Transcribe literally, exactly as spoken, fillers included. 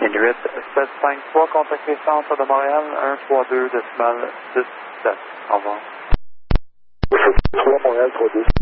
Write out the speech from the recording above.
Inuit sept cinq trois, contactez centre de Montréal, un trois deux décimal six sept. Au revoir. trois Montréal trois deux.